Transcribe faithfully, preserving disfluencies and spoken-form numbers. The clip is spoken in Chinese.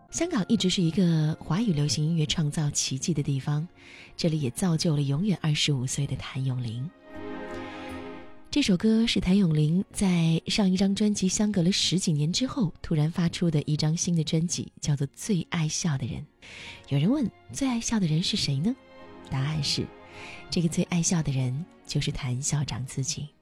香港一直是一个华语流行音乐创造奇迹的地方，这里也造就了永远二十五岁的谭咏麟。这首歌是谭咏麟在上一张专辑相隔了十几年之后突然发出的一张新的专辑，叫做《最爱笑的人》。有人问，最爱笑的人是谁呢？答案是，这个最爱笑的人就是谭校长自己。